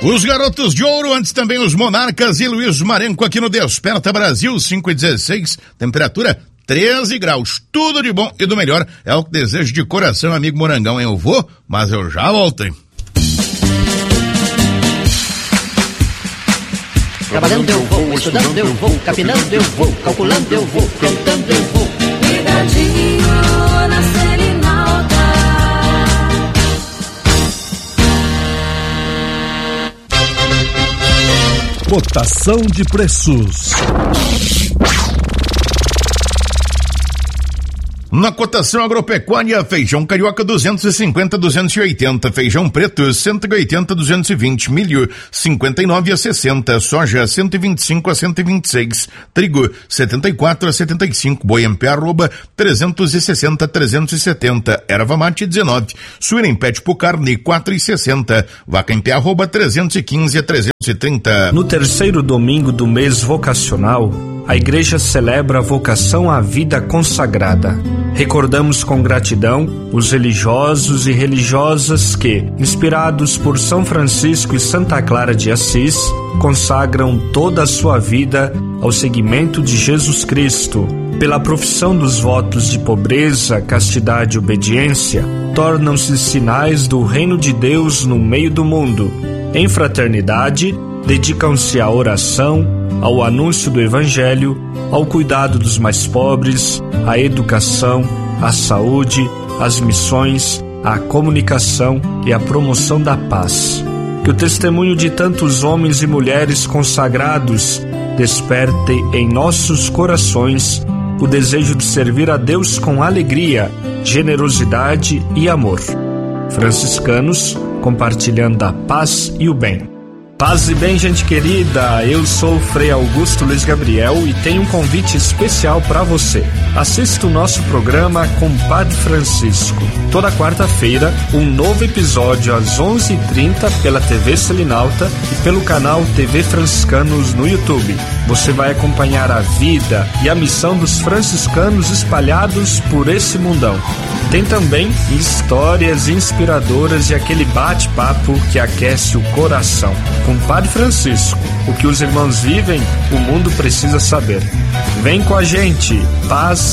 Os Garotos de Ouro, antes também os Monarcas e Luiz Marenco aqui no Desperta Brasil, 5:16, temperatura 13 graus, tudo de bom e do melhor, é o que desejo de coração, amigo Morangão. Eu vou, mas eu já volto, hein? Trabalhando eu vou, estudando eu vou, capinando eu vou, calculando eu vou, cantando eu vou. Ligadinho na Selinalta. Cotação de preços. Na cotação agropecuária, feijão carioca 250-280, feijão preto 180-220, milho 59-60, soja 125-126, trigo 74-75, boi em pé arroba 360-370, erva mate 19, suína em pé tipo carne 4,60, vaca em pé arroba 315-330. No terceiro domingo do mês vocacional, a igreja celebra a vocação à vida consagrada. Recordamos com gratidão os religiosos e religiosas que, inspirados por São Francisco e Santa Clara de Assis, consagram toda a sua vida ao seguimento de Jesus Cristo. Pela profissão dos votos de pobreza, castidade e obediência, tornam-se sinais do reino de Deus no meio do mundo. Em fraternidade, dedicam-se à oração, ao anúncio do Evangelho, ao cuidado dos mais pobres, à educação, à saúde, às missões, à comunicação e à promoção da paz. Que o testemunho de tantos homens e mulheres consagrados desperte em nossos corações o desejo de servir a Deus com alegria, generosidade e amor. Franciscanos, compartilhando a paz e o bem. Paz e bem, gente querida, eu sou o Frei Augusto Luiz Gabriel e tenho um convite especial para você. Assista o nosso programa Compadre Francisco. Toda quarta-feira, um novo episódio às 11h30 pela TV Selinalta e pelo canal TV Franciscanos no YouTube. Você vai acompanhar a vida e a missão dos franciscanos espalhados por esse mundão. Tem também histórias inspiradoras e aquele bate-papo que aquece o coração. Compadre Francisco, o que os irmãos vivem, o mundo precisa saber. Vem com a gente, paz